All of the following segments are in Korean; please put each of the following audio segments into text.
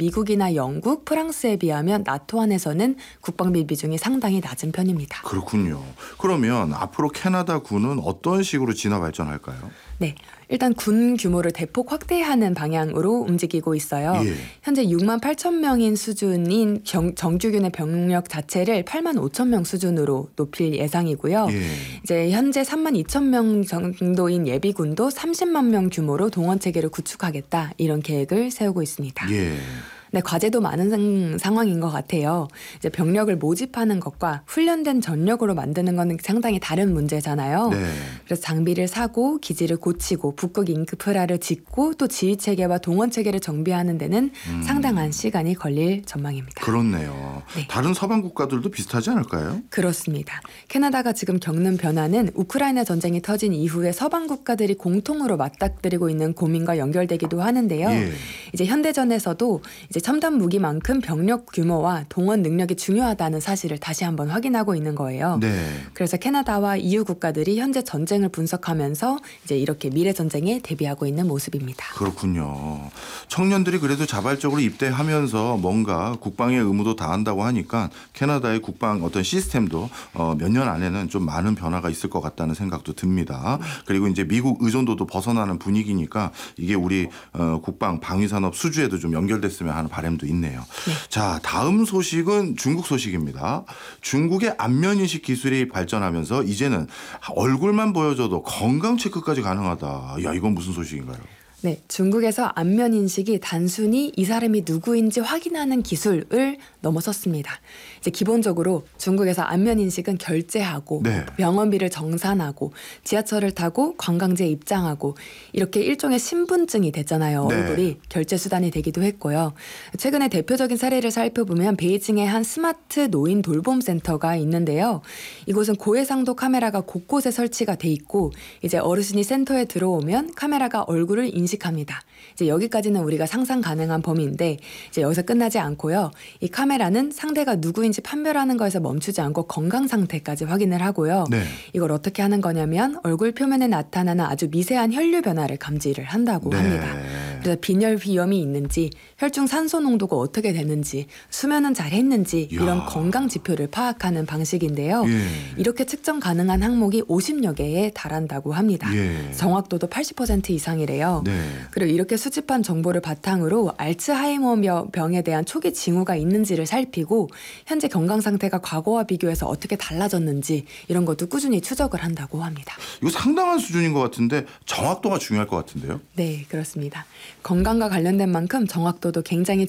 미국이나 영국, 프랑스에 비하면 나토 안에서는 국방비 비중이 상당히 낮은 편입니다. 그렇군요. 그러면 앞으로 캐나다 군은 어떤 식으로 진화 발전할까요? 네, 일단 군 규모를 대폭 확대하는 방향으로 움직이고 있어요. 예. 현재 6만 8천 명인 수준인 정규군의 병력 자체를 8만 5천 명 수준으로 높일 예상이고요. 예. 이제 현재 3만 2천 명 정도인 예비군도 30만 명 규모로 동원 체계를 구축하겠다 이런 계획을 세우고 있습니다. 예. 네, 과제도 많은 상황인 것 같아요. 이제 병력을 모집하는 것과 훈련된 전력으로 만드는 건 상당히 다른 문제잖아요. 네. 그래서 장비를 사고 기지를 고치고 북극 인프라를 짓고 또 지휘 체계와 동원 체계를 정비하는 데는 상당한 시간이 걸릴 전망입니다. 그렇네요. 네. 다른 서방 국가들도 비슷하지 않을까요? 그렇습니다. 캐나다가 지금 겪는 변화는 우크라이나 전쟁이 터진 이후에 서방 국가들이 공통으로 맞닥뜨리고 있는 고민과 연결되기도 하는데요. 예. 이제 현대전에서도 이제 첨단 무기만큼 병력 규모와 동원 능력이 중요하다는 사실을 다시 한번 확인하고 있는 거예요. 네. 그래서 캐나다와 EU 국가들이 현재 전쟁을 분석하면서 이제 이렇게 미래 전쟁에 대비하고 있는 모습입니다. 그렇군요. 청년들이 그래도 자발적으로 입대하면서 뭔가 국방의 의무도 다한다고 하니까 캐나다의 국방 어떤 시스템도 몇 년 안에는 좀 많은 변화가 있을 것 같다는 생각도 듭니다. 그리고 이제 미국 의존도도 벗어나는 분위기니까 이게 우리 국방 방위산업 수주에도 좀 연결됐으면 하는 바람도 있네요. 네. 자, 다음 소식은 중국 소식입니다. 중국의 안면인식 기술이 발전하면서 이제는 얼굴만 보여줘도 건강 체크까지 가능하다. 야, 이건 무슨 소식인가요? 네, 중국에서 안면 인식이 단순히 이 사람이 누구인지 확인하는 기술을 넘어섰습니다. 이제 기본적으로 중국에서 안면 인식은 결제하고 네. 병원비를 정산하고 지하철을 타고 관광지에 입장하고 이렇게 일종의 신분증이 됐잖아요. 네. 얼굴이 결제 수단이 되기도 했고요. 최근에 대표적인 사례를 살펴보면 베이징의 한 스마트 노인 돌봄 센터가 있는데요. 이곳은 고해상도 카메라가 곳곳에 설치가 돼 있고 이제 어르신이 센터에 들어오면 카메라가 얼굴을 인식합니다. 이제 여기까지는 우리가 상상 가능한 범위인데 이제 여기서 끝나지 않고요. 이 카메라는 상대가 누구인지 판별하는 거에서 멈추지 않고 건강 상태까지 확인을 하고요. 네. 이걸 어떻게 하는 거냐면 얼굴 표면에 나타나는 아주 미세한 혈류 변화를 감지를 한다고 네. 합니다. 그래서 빈혈 위험이 있는지, 혈중 산소 농도가 어떻게 되는지, 수면은 잘 했는지 이런 건강 지표를 파악하는 방식인데요. 예. 이렇게 측정 가능한 항목이 50여 개에 달한다고 합니다. 예. 정확도도 80% 이상이래요. 네. 그리고 이렇게 수집한 정보를 바탕으로 알츠하이머 병에 대한 초기 징후가 있는지를 살피고 현재 건강 상태가 과거와 비교해서 어떻게 달라졌는지 이런 것도 꾸준히 추적을 한다고 합니다. 이거 상당한 수준인 것 같은데 정확도가 중요할 것 같은데요? 네, 그렇습니다. 건강과 관련된 만큼 정확도도 굉장히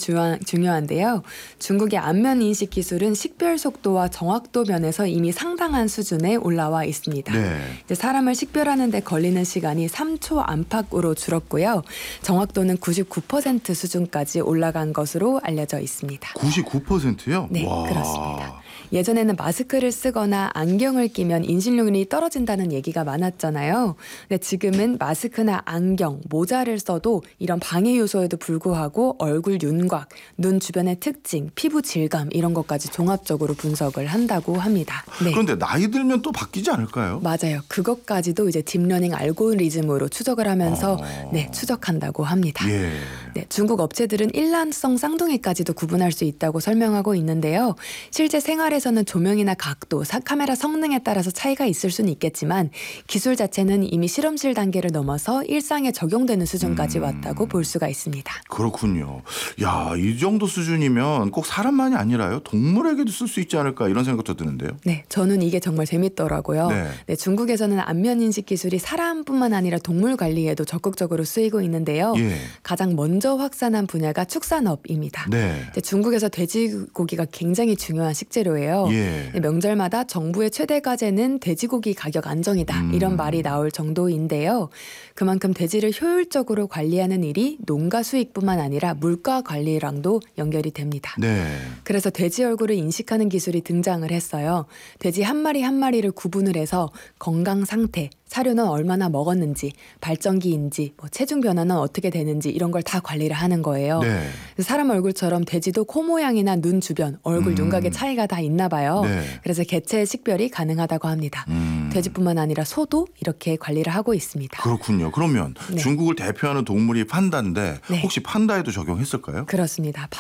중요한데요. 중국의 안면 인식 기술은 식별 속도와 정확도 면에서 이미 상당한 수준에 올라와 있습니다. 네. 이제 사람을 식별하는 데 걸리는 시간이 3초 안팎으로 줄었고요. 정확도는 99% 수준까지 올라간 것으로 알려져 있습니다. 99%요? 네, 와. 그렇습니다. 예전에는 마스크를 쓰거나 안경을 끼면 인식률이 떨어진다는 얘기가 많았잖아요. 근데 지금은 마스크나 안경, 모자를 써도 이런 방해 요소에도 불구하고 얼굴 윤곽, 눈 주변의 특징, 피부 질감 이런 것까지 종합적으로 분석을 한다고 합니다. 네. 그런데 나이 들면 또 바뀌지 않을까요? 맞아요. 그것까지도 이제 딥러닝 알고리즘으로 추적을 하면서 네, 추적한다고 합니다. 예. 네, 중국 업체들은 일란성 쌍둥이까지도 구분할 수 있다고 설명하고 있는데요. 실제 생활에서는 조명이나 각도, 카메라 성능에 따라서 차이가 있을 수는 있겠지만 기술 자체는 이미 실험실 단계를 넘어서 일상에 적용되는 수준까지 왔다고 볼 수가 있습니다. 그렇군요. 야, 이 정도 수준이면 꼭 사람만이 아니라요. 동물에게도 쓸 수 있지 않을까 이런 생각도 드는데요. 네, 저는 이게 정말 재밌더라고요. 네. 네, 중국에서는 안면인식 기술이 사람뿐만 아니라 동물 관리에도 적극적으로 쓰이고 있는데요. 예. 가장 먼저 확산한 분야가 축산업입니다. 네. 이제 중국에서 돼지고기가 굉장히 중요한 식재료예요. 예. 명절마다 정부의 최대 과제는 돼지고기 가격 안정이다. 이런 말이 나올 정도인데요. 그만큼 돼지를 효율적으로 관리하는 일이 농가 수익뿐만 아니라 물가 관리랑도 연결이 됩니다. 네. 그래서 돼지 얼굴을 인식하는 기술이 등장을 했어요. 돼지 한 마리 한 마리를 구분을 해서 건강 상태, 사료는 얼마나 먹었는지, 발전기인지, 체중 변화는 어떻게 되는지 이런 걸 다 관리를 하는 거예요. 네. 사람 얼굴처럼 돼지도 코 모양이나 눈 주변, 얼굴 윤곽의 차이가 다 있나 봐요. 네. 그래서 개체 식별이 가능하다고 합니다. 돼지뿐만 아니라 소도 이렇게 관리를 하고 있습니다. 그렇군요. 그러면 네. 중국을 대표하는 동물이 판다인데 네. 혹시 판다에도 적용했을까요? 그렇습니다.